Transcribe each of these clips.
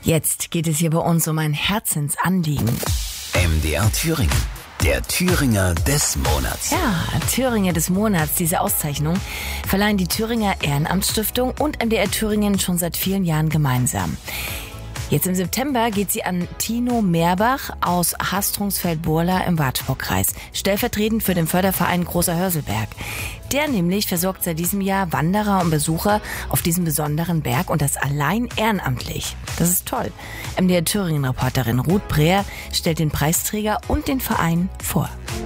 Jetzt geht es hier bei uns um ein Herzensanliegen. MDR Thüringen, der Thüringer des Monats. Ja, Thüringer des Monats. Diese Auszeichnung verleihen die Thüringer Ehrenamtsstiftung und MDR Thüringen schon seit vielen Jahren gemeinsam. Jetzt im September geht sie an Tino Meerbach aus Hastrungsfeld-Burla im Wartburgkreis, stellvertretend für den Förderverein Großer Hörselberg. Der nämlich versorgt seit diesem Jahr Wanderer und Besucher auf diesem besonderen Berg und das allein ehrenamtlich. Das ist toll. MDR Thüringen-Reporterin Ruth Breer stellt den Preisträger und den Verein vor.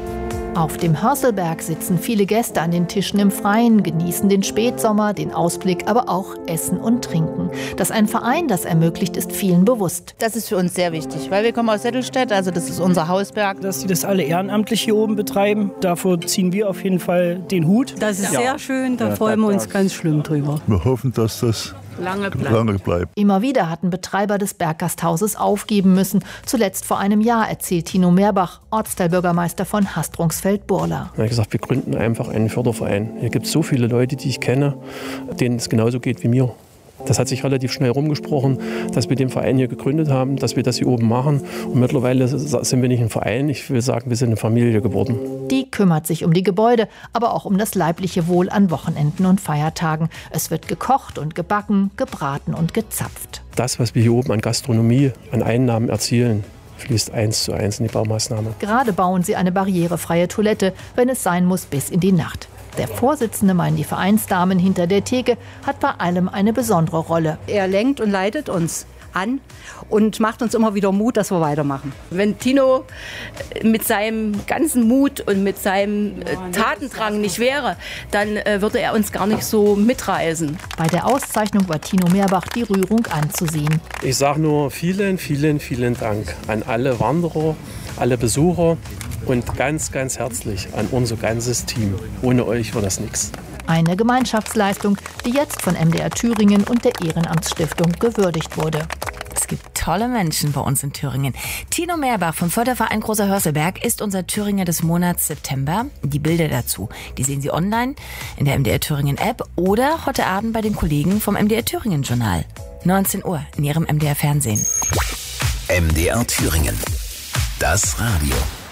Auf dem Hörselberg sitzen viele Gäste an den Tischen im Freien, genießen den Spätsommer, den Ausblick, aber auch Essen und Trinken. Dass ein Verein das ermöglicht, ist vielen bewusst. Das ist für uns sehr wichtig, weil wir kommen aus Settelstedt, also das ist unser Hausberg. Dass die das alle ehrenamtlich hier oben betreiben, davor ziehen wir auf jeden Fall den Hut. Das ist sehr schön, da freuen wir uns ganz schlimm drüber. Wir hoffen, dass das lange bleibt. Immer wieder hatten Betreiber des Berggasthauses aufgeben müssen. Zuletzt vor einem Jahr, erzählt Tino Meerbach, Ortsteilbürgermeister von Hastrungsfeld-Burla. Ich habe gesagt, wir gründen einfach einen Förderverein. Hier gibt es so viele Leute, die ich kenne, denen es genauso geht wie mir. Das hat sich relativ schnell rumgesprochen, dass wir den Verein hier gegründet haben, dass wir das hier oben machen. Und mittlerweile sind wir nicht ein Verein, ich will sagen, wir sind eine Familie geworden. Die kümmert sich um die Gebäude, aber auch um das leibliche Wohl an Wochenenden und Feiertagen. Es wird gekocht und gebacken, gebraten und gezapft. Das, was wir hier oben an Gastronomie, an Einnahmen erzielen, fließt 1:1 in die Baumaßnahme. Gerade bauen sie eine barrierefreie Toilette, wenn es sein muss, bis in die Nacht. Der Vorsitzende, meinen die Vereinsdamen hinter der Theke, hat bei allem eine besondere Rolle. Er lenkt und leitet uns an und macht uns immer wieder Mut, dass wir weitermachen. Wenn Tino mit seinem ganzen Mut und mit seinem Tatendrang nicht wäre, dann würde er uns gar nicht so mitreißen. Bei der Auszeichnung war Tino Meerbach die Rührung anzusehen. Ich sage nur vielen, vielen, vielen Dank an alle Wanderer, alle Besucher und ganz, ganz herzlich an unser ganzes Team. Ohne euch wäre das nichts. Eine Gemeinschaftsleistung, die jetzt von MDR Thüringen und der Ehrenamtsstiftung gewürdigt wurde. Es gibt tolle Menschen bei uns in Thüringen. Tino Meerbach vom Förderverein Großer Hörselberg ist unser Thüringer des Monats September. Die Bilder dazu, die sehen Sie online in der MDR Thüringen App oder heute Abend bei den Kollegen vom MDR Thüringen Journal. 19 Uhr in Ihrem MDR Fernsehen. MDR Thüringen, das Radio.